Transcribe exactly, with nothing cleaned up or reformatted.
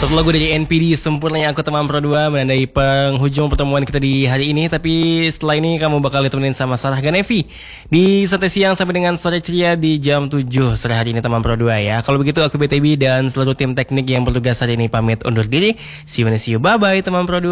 Satu lagu dari N P D, Sempurnanya Aku Teman Pro dua, menandai penghujung pertemuan kita di hari ini. Tapi setelah ini kamu bakal ditemenin sama Sarah Ganevi di Sate Siang sampai dengan sore ceria di jam tujuh sore hari ini Teman Pro dua ya. Kalau begitu aku B T B dan seluruh tim teknik yang bertugas hari ini pamit undur diri. See you, see you, bye bye Teman Pro dua.